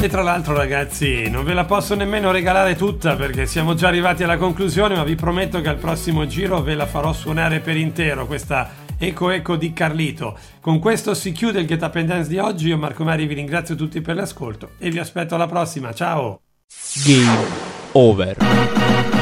E tra l'altro ragazzi, non ve la posso nemmeno regalare tutta perché siamo già arrivati alla conclusione, ma vi prometto che al prossimo giro ve la farò suonare per intero questa Eco di Carlito. Con questo si chiude il Get Up and Dance di oggi. Io Marco Mari vi ringrazio tutti per l'ascolto e vi aspetto alla prossima. Ciao! Game over.